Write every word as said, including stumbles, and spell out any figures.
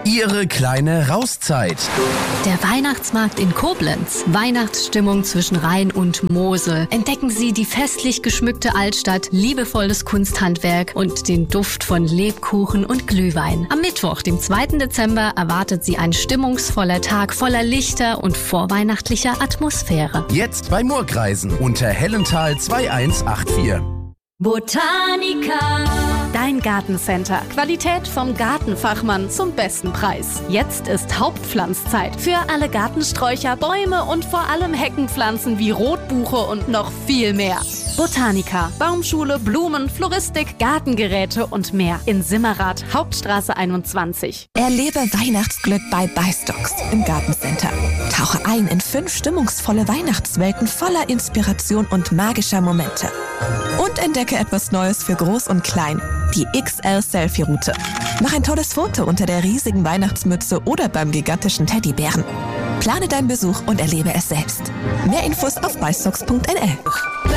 Ihre kleine Rauszeit. Der Weihnachtsmarkt in Koblenz. Weihnachtsstimmung zwischen Rhein und Mosel. Entdecken Sie die festlich geschmückte Altstadt, liebevolles Kunsthandwerk und den Duft von Lebkuchen und Glühwein. Am Mittwoch, dem zweiten Dezember, erwartet Sie ein stimmungsvoller Tag voller Lichter und vorweihnachtlicher Atmosphäre. Jetzt bei Murkreisen unter Hellenthal zwei eins acht vier. Botanica. Dein Gartencenter. Qualität vom Gartenfachmann zum besten Preis. Jetzt ist Hauptpflanzzeit für alle Gartensträucher, Bäume und vor allem Heckenpflanzen wie Rotbuche und noch viel mehr. Botanica. Baumschule, Blumen, Floristik, Gartengeräte und mehr. In Simmerath, Hauptstraße einundzwanzig. Erlebe Weihnachtsglück bei Buystocks im Gartencenter. Tauche ein in fünf stimmungsvolle Weihnachtswelten voller Inspiration und magischer Momente. Und entdecke etwas Neues für Groß und Klein. Die X L-Selfie-Route. Mach ein tolles Foto unter der riesigen Weihnachtsmütze oder beim gigantischen Teddybären. Plane deinen Besuch und erlebe es selbst. Mehr Infos auf bystocks punkt n l.